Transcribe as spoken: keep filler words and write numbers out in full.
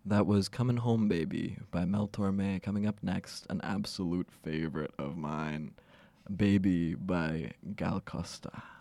That was Coming Home Baby by Mel Torme. Coming up next, an absolute favorite of mine, Baby by Gal Costa.